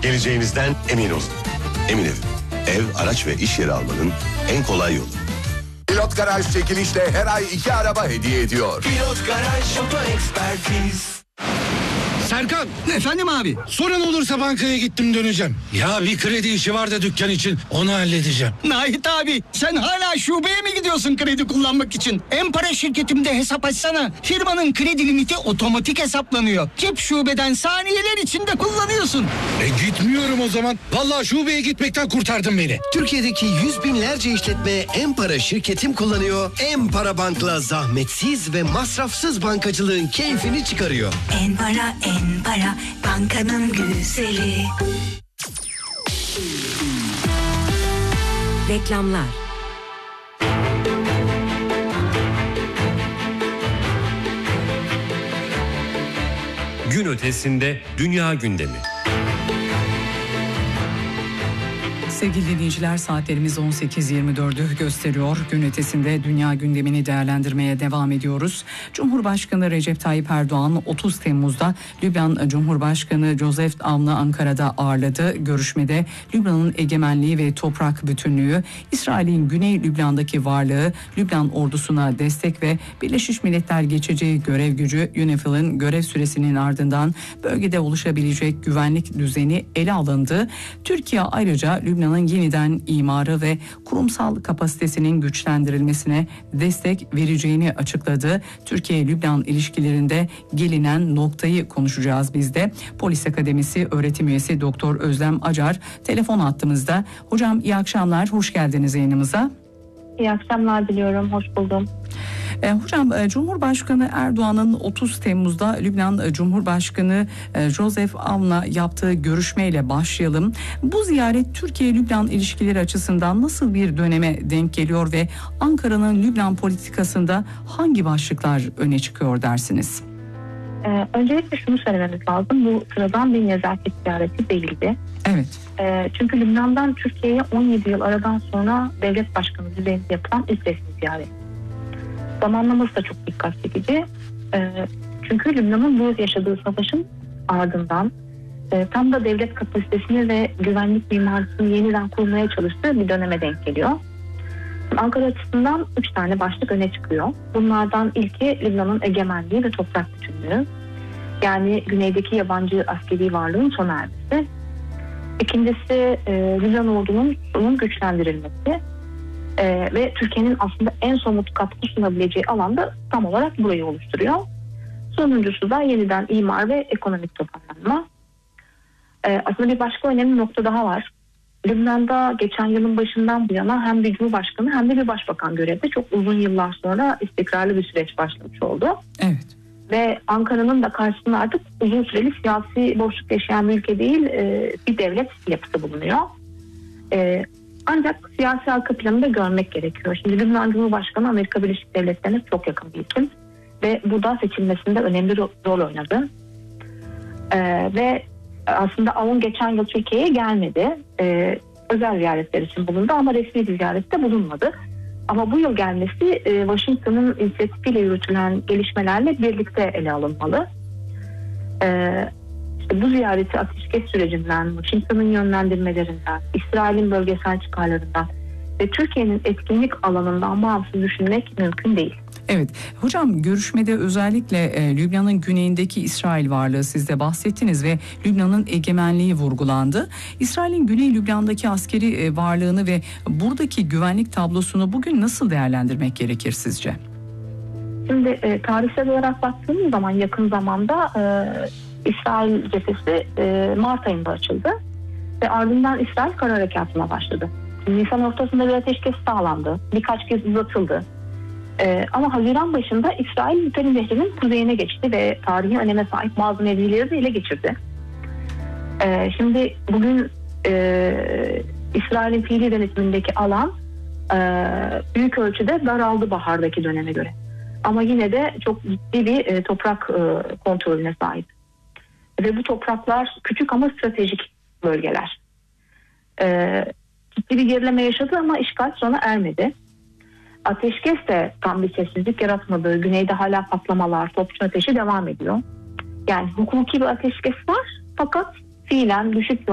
Geleceğinizden emin olun. Emin Ev, ev, araç ve iş yeri almanın en kolay yolu. Pilot Garaj çekilişle her ay 2 araba hediye ediyor. Pilot Garaj Oto Ekspertiz. Serkan. Efendim abi. Sorun olursa bankaya gittim döneceğim. Ya bir kredi işi var da dükkan için, onu halledeceğim. Nahit abi, sen hala şubeye mi gidiyorsun kredi kullanmak için? Empara şirketimde hesap açsana. Firmanın kredi limiti otomatik hesaplanıyor. Cep şubeden saniyeler içinde kullanıyorsun. Gitmiyorum o zaman. Vallahi şubeye gitmekten kurtardın beni. Türkiye'deki yüz binlerce işletme Empara şirketim kullanıyor. Empara Bank'la zahmetsiz ve masrafsız bankacılığın keyfini çıkarıyor. Empara, Empara, bankanın güzeli. Reklamlar. Gün ötesinde dünya gündemi. Sevgili dinleyiciler, saatlerimiz 18.24'ü gösteriyor. Gün ötesinde dünya gündemini değerlendirmeye devam ediyoruz. Cumhurbaşkanı Recep Tayyip Erdoğan 30 Temmuz'da Lübnan Cumhurbaşkanı Joseph Aoun'u Ankara'da ağırladı. Görüşmede Lübnan'ın egemenliği ve toprak bütünlüğü, İsrail'in Güney Lübnan'daki varlığı, Lübnan ordusuna destek ve Birleşmiş Milletler geçici görev gücü UNIFIL'in görev süresinin ardından bölgede oluşabilecek güvenlik düzeni ele alındı. Türkiye ayrıca Lübnan'ın yeniden imarı ve kurumsal kapasitesinin güçlendirilmesine destek vereceğini açıkladı. Türkiye-Lübnan ilişkilerinde gelinen noktayı konuşacağız biz de. Polis Akademisi öğretim üyesi Doktor Özlem Acar telefon hattımızda. Hocam iyi akşamlar, hoş geldiniz yayınımıza. İyi akşamlar diliyorum, hoş buldum. Hocam, Cumhurbaşkanı Erdoğan'ın 30 Temmuz'da Lübnan Cumhurbaşkanı Joseph Aoun'la yaptığı görüşmeyle başlayalım. Bu ziyaret Türkiye-Lübnan ilişkileri açısından nasıl bir döneme denk geliyor ve Ankara'nın Lübnan politikasında hangi başlıklar öne çıkıyor dersiniz? Öncelikle şunu söylememiz lazım, bu sıradan bir nezaket ziyareti değildi. Evet. Çünkü Lübnan'dan Türkiye'ye 17 yıl aradan sonra devlet başkanı düzeyinde yapılan ilk resmi ziyaret. Zamanlaması da çok dikkat çekici. Çünkü Lübnan'ın bu yaşadığı savaşın ardından tam da devlet kapasitesini ve güvenlik mimarisini yeniden kurmaya çalıştığı bir döneme denk geliyor. Ankara açısından 3 tane başlık öne çıkıyor. Bunlardan ilki Lübnan'ın egemenliği ve toprak bütünlüğü. Yani güneydeki yabancı askeri varlığın sona ermesi. İkincisi Lübnan ordunun güçlendirilmesi. Ve Türkiye'nin aslında en somut katkı sunabileceği alanda tam olarak burayı oluşturuyor. Sonuncusu da yeniden imar ve ekonomik toparlanma. Aslında bir başka önemli nokta daha var. Lübnan'da geçen yılın başından bu yana hem bir cumhurbaşkanı hem de bir başbakan görevde çok uzun yıllar sonra istikrarlı bir süreç başlamış oldu. Evet. Ve Ankara'nın da karşısında artık uzun süreli siyasi boşluk yaşayan bir ülke değil, bir devlet yapısı bulunuyor. Ancak siyasi arka planını da görmek gerekiyor. Şimdi Lübnan Cumhurbaşkanı Amerika Birleşik Devletleri'ne çok yakın bir isim. Ve burada seçilmesinde önemli rol oynadı. Ve aslında Aoun geçen yıl Türkiye'ye gelmedi. Özel ziyaretler için bulundu ama resmi bir ziyarette bulunmadı. Ama bu yıl gelmesi Washington'ın inisiyatifiyle yürütülen gelişmelerle birlikte ele alınmalı. Bu ziyareti ateşkes sürecinden, Washington'ın yönlendirmelerinden, İsrail'in bölgesel çıkarlarından ve Türkiye'nin etkinlik alanından bağımsız düşünmek mümkün değil. Evet. Hocam, görüşmede özellikle Lübnan'ın güneyindeki İsrail varlığı siz de bahsettiniz ve Lübnan'ın egemenliği vurgulandı. İsrail'in Güney Lübnan'daki askeri varlığını ve buradaki güvenlik tablosunu bugün nasıl değerlendirmek gerekir sizce? Şimdi tarihsel olarak baktığımız zaman yakın zamanda İsrail cephesi Mart ayında açıldı ve ardından İsrail kara harekatına başladı. Nisan ortasında bir ateşkes sağlandı. Birkaç kez uzatıldı. Ama Haziran başında İsrail Nitani Nehri'nin kuzeyine geçti ve tarihi öneme sahip bazı mevzileri de ele geçirdi. Şimdi bugün İsrail'in fiili denetimindeki alan büyük ölçüde daraldı bahardaki döneme göre. Ama yine de çok ciddi bir toprak kontrolüne sahip. Ve bu topraklar küçük ama stratejik bölgeler. Ciddi bir gerileme yaşadı ama işgal sona ermedi. Ateşkes de tam bir sessizlik yaratmadı. Güneyde hala patlamalar, topçu ateşi devam ediyor. Yani hukuki bir ateşkes var fakat fiilen düşük